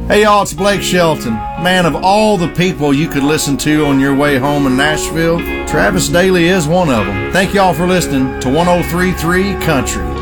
Hey y'all, it's Blake Shelton. Man, of all the people you could listen to on your way home in Nashville, Travis Daly is one of them. Thank y'all for listening to 103.3 Country.